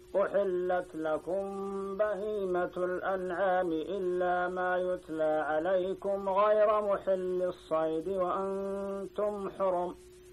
أحلت لكم بهيمة الأنعام إلا ما يتلى عليكم غير محل الصيد وأنتم حرم